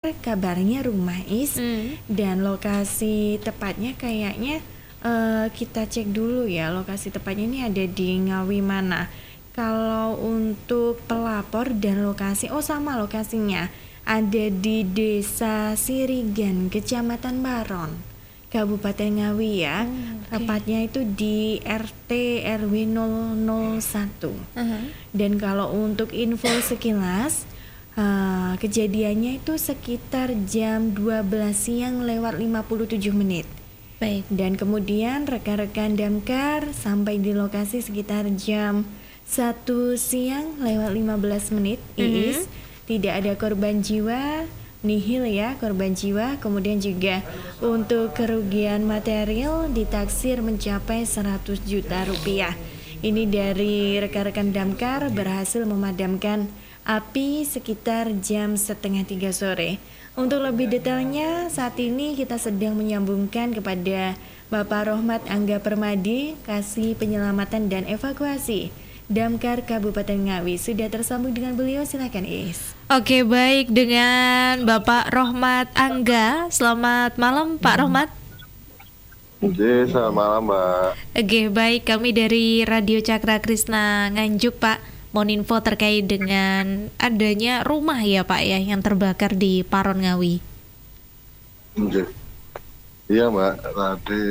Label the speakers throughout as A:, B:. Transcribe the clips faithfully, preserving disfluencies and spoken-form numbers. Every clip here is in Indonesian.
A: kabarnya rumah is
B: Hmm.
A: dan lokasi tepatnya kayaknya eh, kita cek dulu ya, lokasi tepatnya ini ada di Ngawi mana. Kalau untuk pelapor dan lokasi, oh sama lokasinya, ada di Desa Sirigan, Kecamatan Baron, Kabupaten Ngawi ya.
B: Oh, oke.
A: Tepatnya itu di R T R W nol nol satu.
B: Aha.
A: Dan kalau untuk info sekilas, eh, kejadiannya itu sekitar jam dua belas siang lewat lima puluh tujuh menit.
B: Baik.
A: Dan kemudian rekan-rekan damkar sampai di lokasi sekitar jam satu siang lewat lima belas menit. Iis, tidak ada korban jiwa, nihil ya korban jiwa. Kemudian juga untuk kerugian material ditaksir mencapai seratus juta rupiah. Ini dari rekan-rekan damkar berhasil memadamkan api sekitar jam setengah tiga sore. Untuk lebih detailnya saat ini kita sedang menyambungkan kepada Bapak Rohmat Angga Permadi, Kasih Penyelamatan dan Evakuasi Damkar Kabupaten Ngawi. Sudah tersambung dengan beliau, silakan Is.
B: Oke, baik, dengan Bapak Rohmat Angga. Selamat malam Pak Rohmat.
C: Oke, selamat malam Mbak.
B: Oke, baik, kami dari Radio Cakra Krisna Nganjuk Pak. Mohon info terkait dengan adanya rumah ya Pak ya yang terbakar di Paron Ngawi.
C: Oke. Iya Mbak, tadi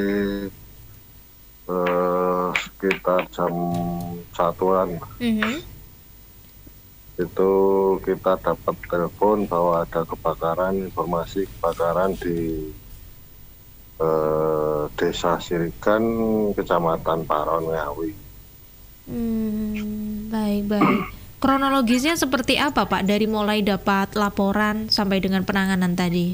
C: eh, sekitar jam satuan
B: Mhm.
C: itu kita dapat telepon bahwa ada kebakaran, informasi kebakaran di eh, Desa Sirigan, Kecamatan Paron Ngawi.
B: Hmm, baik baik. Kronologisnya seperti apa Pak dari mulai dapat laporan sampai dengan penanganan tadi?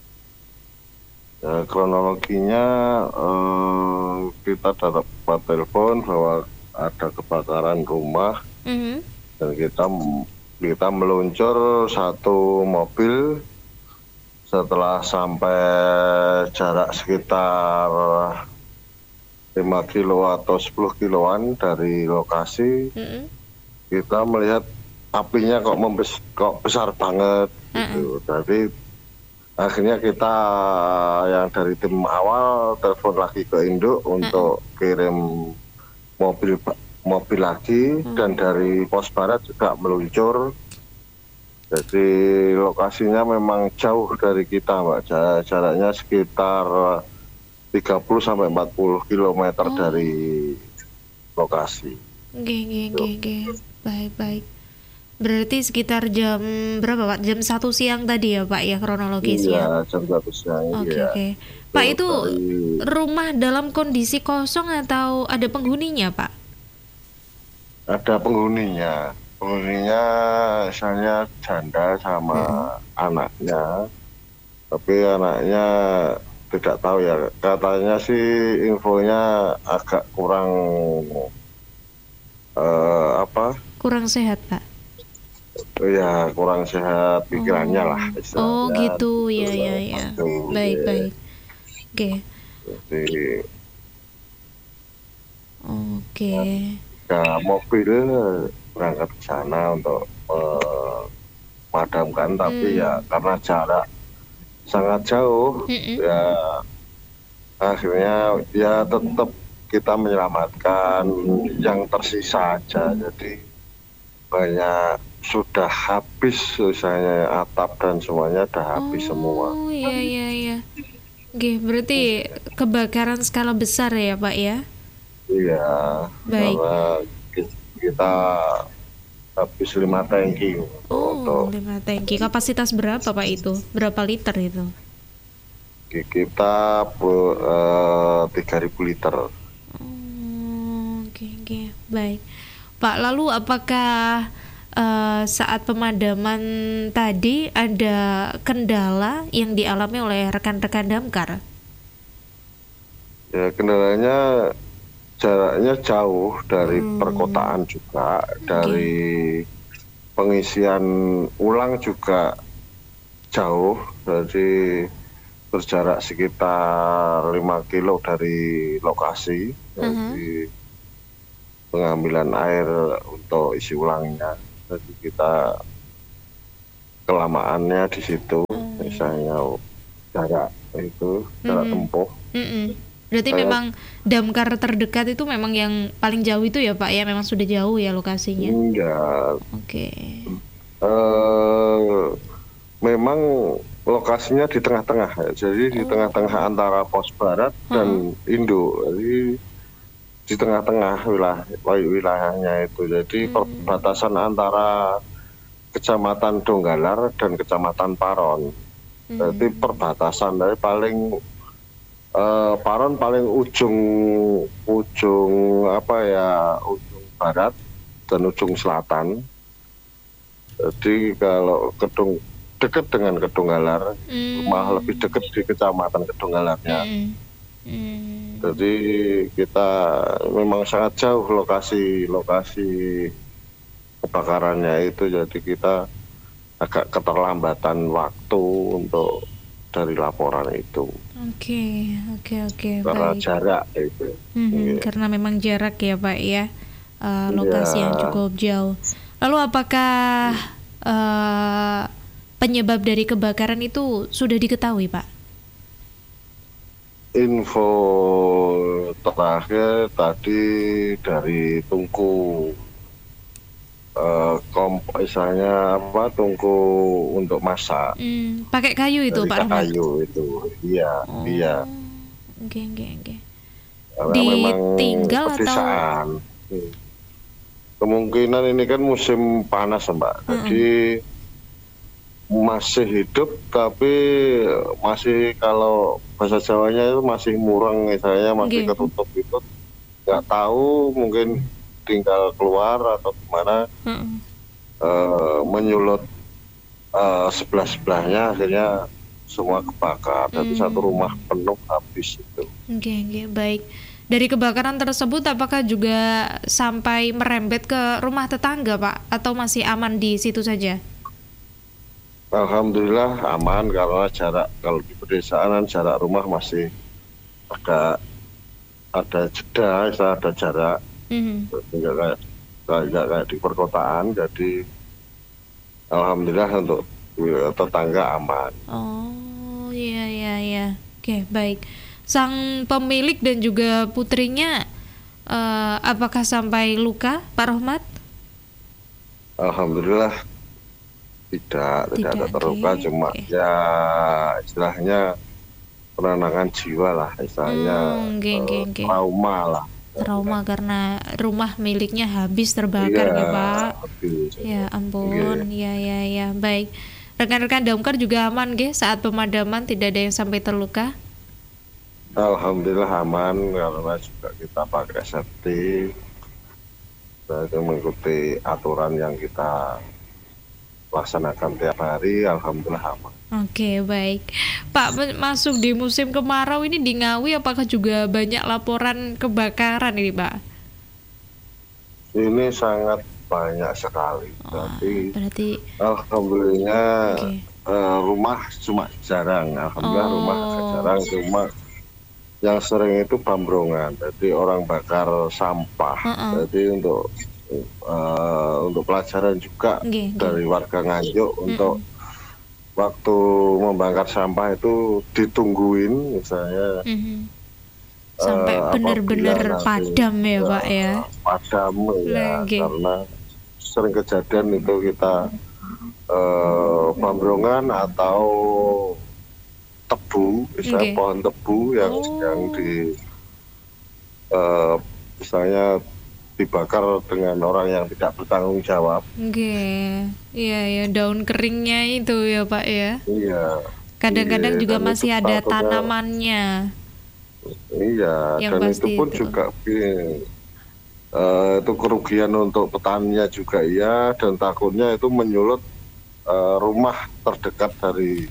C: Ya, kronologinya eh, kita dapat telepon bahwa ada kebakaran rumah.
B: Mhm.
C: Dan kita kita meluncur satu mobil. Setelah sampai jarak sekitar lima kilo atau sepuluh kiloan dari lokasi,
B: Mhm.
C: kita melihat apinya kok membes kok besar banget gitu. Jadi akhirnya kita yang dari tim awal telepon lagi ke induk untuk kirim mobil mobil lagi, dan dari pos barat juga meluncur. Jadi lokasinya memang jauh dari kita Mbak, jaraknya sekitar tiga puluh sampai empat puluh kilometer dari lokasi.
B: Oke, oke, oke, oke. Baik, baik. Berarti sekitar jam berapa Pak? Jam satu siang tadi ya Pak ya kronologisnya?
C: Iya, jam satu siang.
B: Oke,
C: Iya.
B: oke. Pak, itu
C: Dari-
B: rumah dalam kondisi kosong atau ada penghuninya Pak?
C: ada penghuninya. Penghuninya misalnya janda sama anaknya. Tapi anaknya tidak tahu ya. Katanya sih infonya agak kurang eh, apa?
B: Kurang sehat Pak?
C: Ya kurang sehat pikirannya lah istilahnya.
B: Oh gitu, ya
C: Gitu,
B: ya ya.
C: gitu,
B: Baik,
C: ya.
B: baik. Oke,
C: Jadi
B: oke.
C: ya, mobil berangkat ke sana untuk eh, memadamkan, tapi ya karena jarak sangat jauh,
B: Mm-mm.
C: ya akhirnya ya tetap kita menyelamatkan yang tersisa aja. Jadi banyak sudah habis, misalnya atap dan semuanya sudah habis semua.
B: Oh iya iya iya. Oke, berarti kebakaran skala besar ya Pak ya?
C: Iya,
B: Baik.
C: karena ki- kita habis lima tangki untuk, untuk
B: Oh, lima tangki. Kapasitas berapa Pak itu? Berapa liter itu?
C: ki- kita bu- eh, tiga ribu liter.
B: Oh, oke oke. Baik. Pak, lalu apakah eh, saat pemadaman tadi ada kendala yang dialami oleh rekan-rekan damkar?
C: Ya, kendalanya jaraknya jauh dari perkotaan juga, dari pengisian ulang juga jauh, jadi berjarak sekitar lima kilo dari lokasi. Jadi pengambilan air untuk isi ulangnya, jadi kita kelamaannya di situ,
B: Oh.
C: misalnya jarak itu jarak
B: Mhm.
C: tempuh.
B: Mm-mm. Berarti
C: Kayak-
B: memang damkar terdekat itu memang yang paling jauh itu ya Pak ya, memang sudah jauh ya lokasinya.
C: Enggak,
B: Oke.
C: eh, memang lokasinya di tengah-tengah ya. Jadi di
B: Oh.
C: tengah-tengah antara pos barat dan Indo. Jadi di tengah-tengah wilayah wilayahnya itu. Jadi
B: Hmm.
C: perbatasan antara Kecamatan Donggalar dan Kecamatan Paron.
B: Hmm.
C: Jadi perbatasan dari paling eh, Paron paling ujung ujung apa ya ujung barat dan ujung selatan. Jadi kalau Kedung dekat dengan Kedunggalar,
B: Hmm.
C: malah lebih dekat di Kecamatan Kedunggalarnya.
B: Mm-mm. Mm.
C: Jadi kita memang sangat jauh lokasi lokasi kebakarannya itu. Jadi kita agak keterlambatan waktu untuk dari laporan itu
B: Oke, oke, oke,
C: karena
B: baik.
C: jarak itu.
B: Mhm,
C: Iya.
B: Karena memang jarak ya Pak ya, eh, lokasi
C: Iya.
B: yang cukup jauh. Lalu apakah eh, penyebab dari kebakaran itu sudah diketahui Pak?
C: Info terakhir tadi dari tungku eh, komp misalnya apa tungku untuk masak
B: Hmm, pakai kayu itu
C: dari
B: Pak Rahmat?
C: kayu itu. Iya,
B: Oh,
C: iya.
B: oke, oke, oke.
C: Karena
B: Ditinggal
C: memang
B: atau-
C: pedesaan. Hmm. Kemungkinan ini kan musim panas, Mbak. Jadi masih hidup tapi masih kalau bahasa Jawanya itu masih murang, misalnya masih
B: Oke.
C: ketutup itu nggak tahu, mungkin tinggal keluar atau gimana
B: Heeh.
C: eh, menyulut eh, sebelah-sebelahnya, akhirnya semua kebakar. Jadi
B: Hmm.
C: satu rumah penuh habis itu.
B: Oke, oke, baik. Dari kebakaran tersebut apakah juga sampai merembet ke rumah tetangga Pak? Atau masih aman di situ saja?
C: Alhamdulillah aman karena jarak kalau di pedesaan jarak rumah masih ada ada jeda, ada jarak,
B: Mhm.
C: tidak kayak tidak kayak di perkotaan. Jadi alhamdulillah untuk tetangga aman.
B: Oh, iya, iya, iya. Oke, baik. Sang pemilik dan juga putrinya eh, apakah sampai luka Pak Rahmat?
C: Alhamdulillah tidak tidak, ada
B: Tidak,
C: terluka,
B: oke,
C: cuma
B: oke.
C: ya istilahnya penenangan jiwa lah, istilahnya
B: Hmm, oke, oke,
C: eh,
B: oke.
C: trauma lah.
B: Trauma karena rumah miliknya habis terbakar
C: Iya,
B: ya Pak.
C: habis.
B: Ya ampun, ya, ya, ya, baik. Rekan-rekan damkar juga aman ge saat pemadaman, tidak ada yang sampai terluka.
C: Alhamdulillah aman karena juga kita pakai safety dan mengikuti aturan yang kita laksanakan tiap hari. Alhamdulillah aman.
B: Oke, baik. Pak, men- masuk di musim kemarau ini di Ngawi apakah juga banyak laporan kebakaran ini, Pak?
C: Ini sangat banyak sekali.
B: Wah,
C: Jadi
B: berarti
C: alhamdulillah
B: oke.
C: eh, rumah cuma jarang. Alhamdulillah
B: Oh.
C: rumah agak jarang, cuma yang sering itu bambrongan. Jadi orang bakar sampah.
B: Heeh.
C: Jadi untuk eh, untuk pelajaran juga
B: Oke, oke.
C: dari warga Nganjuk untuk waktu membakar sampah itu ditungguin, misalnya
B: Mhm. Sampai
C: eh,
B: benar-benar
C: apabila nanti,
B: padam ya, Pak ya.
C: padam ya,
B: Oke.
C: karena sering kejadian itu kita eh, bambrongan atau tebu, misalnya
B: Oke.
C: pohon tebu yang
B: Oh.
C: sedang di eh, misalnya dibakar dengan orang yang tidak bertanggung jawab.
B: Oke. Iya, ya, daun keringnya itu ya, Pak ya.
C: Iya.
B: Kadang-kadang
C: Iya,
B: juga
C: dan
B: masih
C: itu
B: ada
C: takutnya-
B: tanamannya.
C: Iya,
B: Yang
C: dan itu
B: pasti
C: pun
B: itu.
C: juga bi- eh, itu kerugian untuk petaninya juga iya, dan takutnya itu menyulut eh, rumah terdekat dari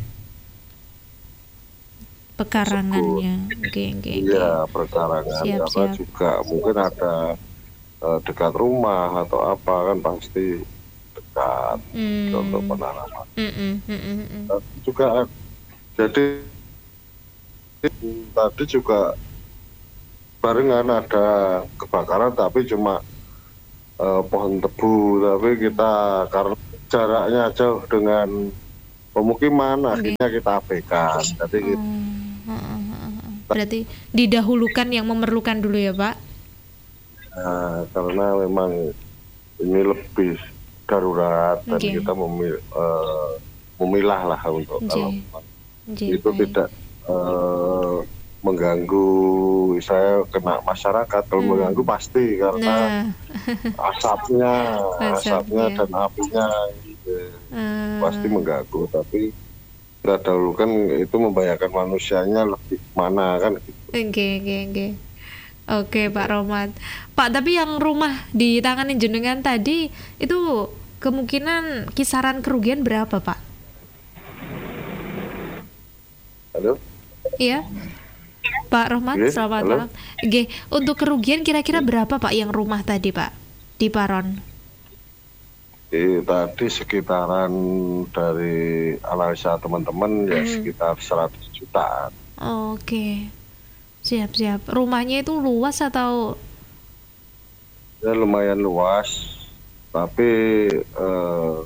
B: Pekarangannya. Oke, oke, oke.
C: iya perkarangan,
B: Siap,
C: karena
B: siap.
C: juga mungkin ada eh, dekat rumah atau apa, kan pasti dekat
B: Hmm.
C: untuk penanaman.
B: Mm-mm, mm-mm, mm-mm.
C: Tapi juga jadi tadi juga barengan ada kebakaran tapi cuma eh, pohon tebu, tapi kita karena jaraknya jauh dengan pemukiman, akhirnya kita abaikan. Jadi gitu.
B: Berarti didahulukan yang memerlukan dulu ya Pak?
C: Nah, karena memang ini lebih darurat dan
B: Okay.
C: kita memil, uh, memilah lah untuk
B: Okay.
C: kalau
B: Okay,
C: itu
B: baik.
C: tidak uh, mengganggu saya kena masyarakat. Kalau
B: Hmm.
C: mengganggu pasti karena
B: Nah,
C: asapnya, asapnya
B: Asapnya.
C: dan apinya gitu,
B: eh,
C: pasti mengganggu. Tapi kita dahulukan itu membahayakan manusianya lebih mana kan gitu.
B: Oke, oke, oke. Oke, Pak Rohmat. Pak, tapi yang rumah di tangan jenengan tadi itu kemungkinan kisaran kerugian berapa, Pak?
C: Halo?
B: Iya. Pak Rohmat,
C: Oke,
B: selamat
C: halo.
B: malam. Oke, untuk kerugian kira-kira berapa, Pak, yang rumah tadi, Pak? Di Paron.
C: Eh, tadi sekitaran dari analisa teman-teman ya
B: Hmm.
C: sekitar seratus jutaan.
B: Oke. Siap-siap. Rumahnya itu luas atau
C: Ya lumayan luas, tapi eh,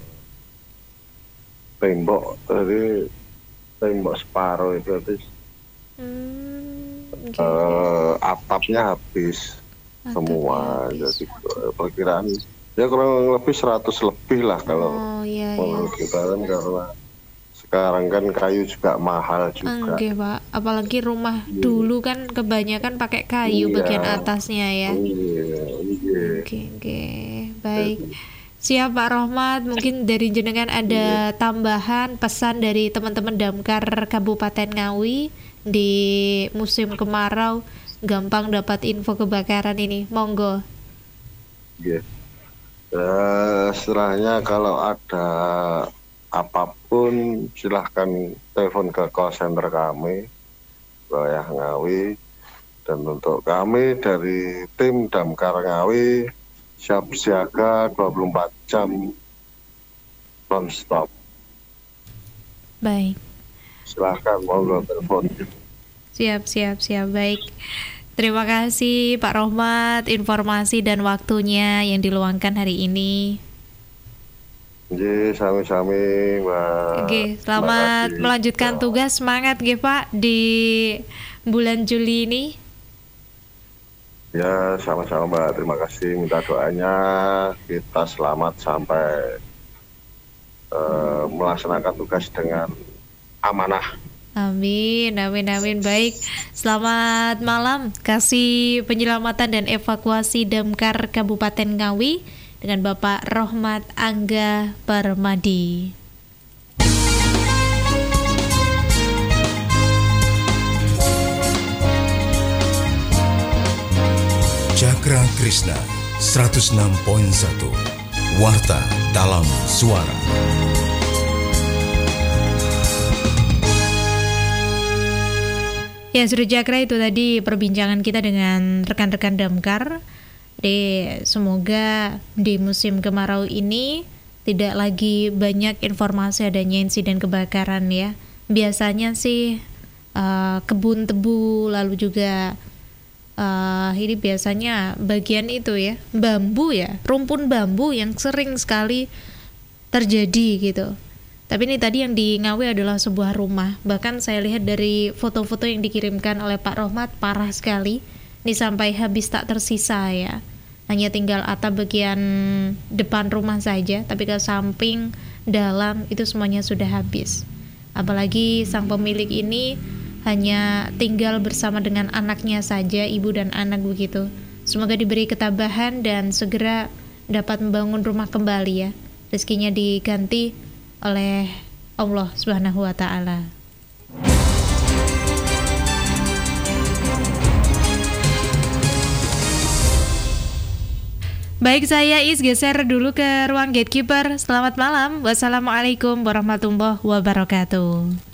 C: tembok tadi tembok separuh itu habis,
B: hmm, oke,
C: eh, atapnya habis
B: Atapnya
C: semua.
B: habis.
C: Jadi eh, perkiraan ya kurang lebih seratus lebih lah kalau
B: Oh, iya, iya.
C: menurut kita kan, karena sekarang kan kayu juga mahal juga.
B: Oke, Pak. Apalagi rumah dulu kan kebanyakan pakai kayu
C: Iya.
B: bagian atasnya ya.
C: Iya, iya.
B: Oke, oke. Baik. Siap Pak Rohmat, mungkin dari jenengan ada tambahan pesan dari teman-teman Damkar Kabupaten Ngawi di musim kemarau gampang dapat info kebakaran ini. Monggo.
C: Iya. Eh, setelahnya kalau ada apapun silahkan telepon ke call center kami, wilayah Ngawi. Dan untuk kami dari tim Damkar Ngawi siap siaga dua puluh empat jam non-stop.
B: Baik.
C: Silahkan monggo telepon.
B: Siap, siap, siap. Baik. Terima kasih Pak Rohmat informasi dan waktunya yang diluangkan hari ini.
C: Jadi sami-sami Mbak.
B: Oke,
C: Terima
B: selamat
C: kasih.
B: melanjutkan tugas. Semangat nggih Pak di bulan Juli ini.
C: Ya, sama-sama Mbak. Terima kasih. Minta doanya kita selamat sampai eh, melaksanakan tugas dengan amanah.
B: Amin, amin, amin. Baik, selamat malam. Kasih penyelamatan dan evakuasi Damkar Kabupaten Ngawi dengan Bapak Rohmat Angga Permadi.
D: Cakra Krishna seratus enam koma satu Warta dalam Suara.
B: Ya, sudah Cakra, itu tadi perbincangan kita dengan rekan-rekan Damkar. Jadi, semoga di musim kemarau ini tidak lagi banyak informasi adanya insiden kebakaran ya. Biasanya sih uh, kebun tebu, lalu juga uh, ini biasanya bagian itu ya, bambu ya, rumpun bambu yang sering sekali terjadi gitu. Tapi ini tadi yang di Ngawi adalah sebuah rumah. Bahkan saya lihat dari foto-foto yang dikirimkan oleh Pak Rohmat, parah sekali. Ini sampai habis tak tersisa ya. Hanya tinggal atap bagian depan rumah saja, tapi ke samping, dalam itu semuanya sudah habis. Apalagi sang pemilik ini hanya tinggal bersama dengan anaknya saja, ibu dan anak begitu. Semoga diberi ketabahan dan segera dapat membangun rumah kembali ya. Rezekinya diganti oleh Allah Subhanahu wa taala. Baik, saya Is geser dulu ke ruang gatekeeper. Selamat malam. Wassalamualaikum warahmatullahi wabarakatuh.